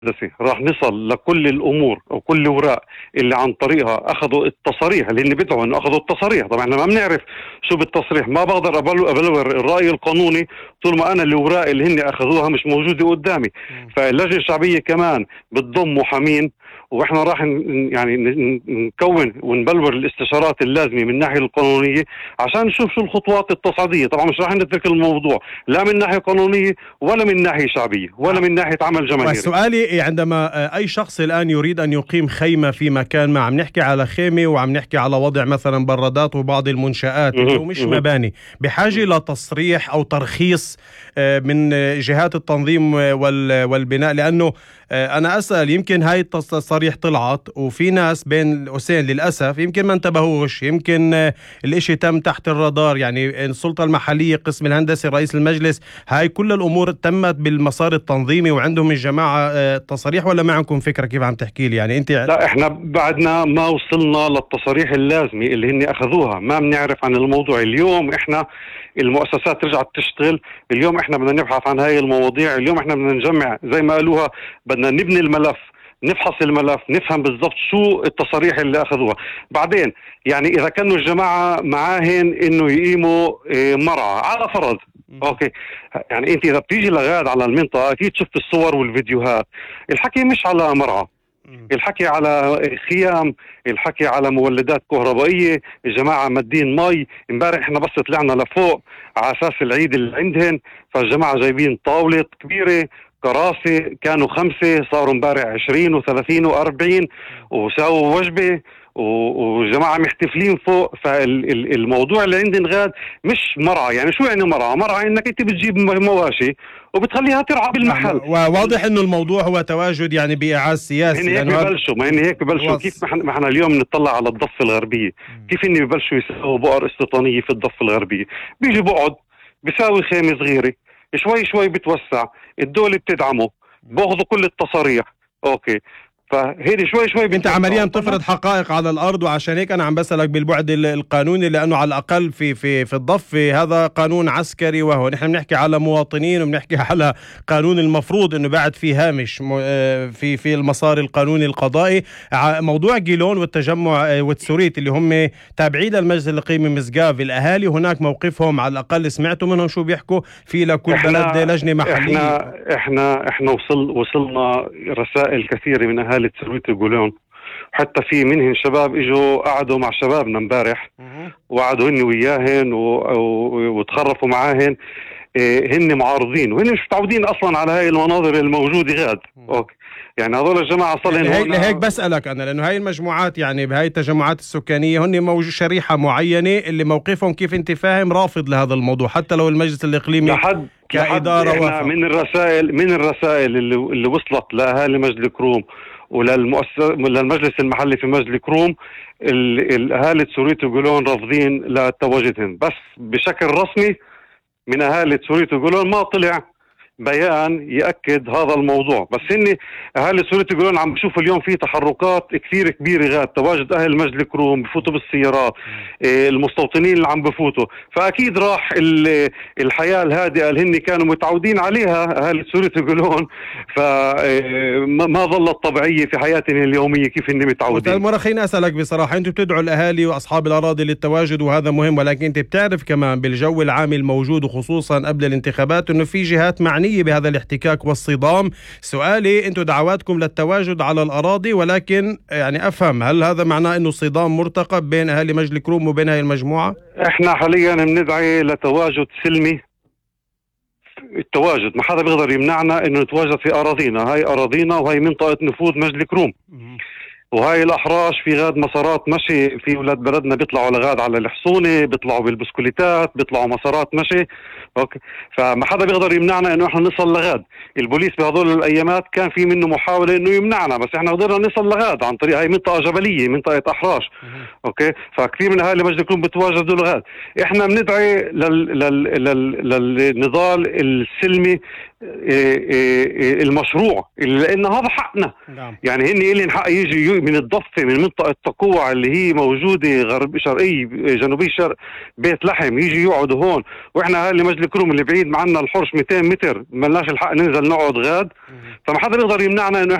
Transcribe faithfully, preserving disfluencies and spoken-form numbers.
راح نصل لكل الامور او كل الاوراق اللي عن طريقها اخذوا التصاريح، اللي هن بيدعوا انه اخذوا التصاريح. طبعا احنا ما بنعرف شو بالتصريح، ما بقدر ابلور الراي القانوني طول ما انا الاوراق اللي هن اخذوها مش موجوده قدامي. فاللجنه الشعبيه كمان بتضم محامين، واحنا راح يعني نكون ونبلور الاستشارات اللازمه من الناحيه القانونيه عشان نشوف شو الخطوات التصعيديه. طبعا مش راح نترك الموضوع لا من ناحيه قانونيه ولا من ناحيه شعبيه ولا من ناحيه عمل جماهيري. وسؤالي، عندما اي شخص الان يريد ان يقيم خيمه في مكان ما، عم نحكي على خيمه وعم نحكي على وضع مثلا برادات وبعض المنشآت ومش مباني، بحاجه لتصريح او ترخيص من جهات التنظيم والبناء، لانه انا اسال يمكن هاي التصاريح طلعت وفي ناس بين القوسين للاسف يمكن ما انتبهوش، يمكن الاشي تم تحت الرادار. يعني السلطه المحليه، قسم الهندسي، رئيس المجلس، هاي كل الامور تمت بالمسار التنظيمي وعندهم الجماعه تصاريح، ولا ما عندكم فكره كيف عم تحكي لي؟ يعني انت لا، احنا بعدنا ما وصلنا للتصاريح اللازمه اللي هن اخذوها، ما بنعرف عن الموضوع. اليوم احنا المؤسسات رجعت تشتغل، اليوم احنا بدنا نبحث عن هاي المواضيع، اليوم احنا بدنا نجمع زي ما قالوها، بدنا نبني الملف، نفحص الملف، نفهم بالضبط شو التصاريح اللي اخذوها. بعدين يعني اذا كانوا الجماعه معاهن انه يقيموا مرعى على فرض، اوكي، يعني انت اذا بتيجي لغاد على المنطقه اكيد شفت الصور والفيديوهات، الحكي مش على مرعى، الحكي على خيام، الحكي على مولدات كهربائيه، الجماعه مدين مي. امبارح احنا بس طلعنا لفوق على اساس العيد اللي عندهن، فالجماعه جايبين طاوله كبيره، كراسي كانوا خمسه صاروا امبارح عشرين وثلاثين واربعين، وساووا وجبه وجماعه محتفلين فوق. فالموضوع اللي عندي غاد مش مرعى. يعني شو يعني مرعى؟ مرعى انك انت بتجيب مواشي وبتخليها ترعى بالمحل. وواضح انه الموضوع هو تواجد يعني باعاز سياسي. هن هيك ببلشوا، ما هن هيك ببلشوا. كيف ما احنا اليوم نطلع على الضفه الغربيه، كيف هن ببلشوا يسووا بؤر استيطانيه في الضفه الغربيه؟ بيجي بقعد بيساوي خيمه صغيره، شوي شوي بتوسع، الدولة بتدعمه، باخذوا كل التصاريح، اوكي، فهيدي شوي شوي. انت عمليا تفرض حقائق على الارض، وعشان هيك انا عم بسألك بالبعد القانوني، لانه على الاقل في في في الضفه هذا قانون عسكري، وهو نحن بنحكي على مواطنين وبنحكي على قانون المفروض انه بعد في هامش في في المسار القانوني القضائي. موضوع جيلون والتجمع والتسوريت اللي هم تابعين للمجلس الاقليمي مسقاف، الاهالي هناك موقفهم على الاقل سمعتوا منهم شو بيحكوا؟ في لكل بلد لجنه محليه. احنا احنا احنا وصل وصلنا رسائل كثيره من اهالي تسوريت وجولون، حتى في منهم شباب اجوا قعدوا مع شبابنا امبارح وقعدوا هن وياهن وتخرفوا معاهن. إيه، هن معارضين وهن مش متعودين اصلا على هاي المناظر الموجوده غاد. اوكي، يعني هذول الجماعه صلهم لهيك, لهيك بسألك انا، لانه هاي المجموعات يعني بهاي التجمعات السكانيه هن موجود شريحه معينه اللي موقفهم كيف انت فاهم رافض لهذا الموضوع، حتى لو المجلس الاقليمي لحد كاداره لحد من الرسائل من الرسائل اللي, اللي وصلت لاهالي مجد كروم وللمجلس المحلي في مجد كروم، الاهالي تسوريت وجولون رافضين لتواجدهم، بس بشكل رسمي من اهالي تسوريت وجولون ما طلع بيان يأكد هذا الموضوع. بس هن اهالي سوريت يقولون عم بشوفوا اليوم في تحركات كثير كبيره غاد، تواجد اهل مجد كروم بفوتوا بالسيارات، إيه، المستوطنين اللي عم بفوتوا، فاكيد راح الحياه الهادئه اللي هن كانوا متعودين عليها اهالي سوريت يقولون، فما ظلت طبيعيه في حياتهم اليوميه كيف هن متعودين. المره خليني اسالك بصراحه، انتم بتدعوا الاهالي واصحاب الاراضي للتواجد وهذا مهم، ولكن انت بتعرف كمان بالجو العام الموجود وخصوصا قبل الانتخابات انه في جهات معنيه بهذا الاحتكاك والصدام. سؤالي، انتم دعواتكم للتواجد على الأراضي، ولكن يعني أفهم هل هذا معناه أنه صدام مرتقب بين أهالي مجد كروم وبين هاي المجموعة؟ احنا حاليا بندعي لتواجد سلمي، التواجد ما حدا بيقدر يمنعنا انه نتواجد في أراضينا، هاي أراضينا وهي منطقة نفوذ مجد كروم، وهاي الأحراش في غاد مسارات مشي، في ولاد بلدنا بيطلعوا لغاد على الحصونة، بيطلعوا بالبسكوليتات، بيطلعوا مسارات مشي، اوكي، فما حدا بيقدر يمنعنا انه احنا نصل لغاد. البوليس بهذول الايامات كان في منه محاولة انه يمنعنا، بس احنا قدرنا نصل لغاد عن طريق هاي منطقة جبلية، منطقة أحراش، اوكي، فكثير من اهالي مجد كروم بتواجدوا لغاد. احنا بندعي لل... لل... لل... للنضال السلمي المشروع، لان هذا حقنا. يعني هن اللي حق يجي من الضفة من منطقة تقوع اللي هي موجودة غرب شرقي جنوبي شرق بيت لحم يجي يقعدوا هون، واحنا هاللي مجلس كروم اللي بعيد معنا الحرش مئتين متر ملناش الحق ننزل نقعد غاد، فما حدا يقدر يمنعنا انه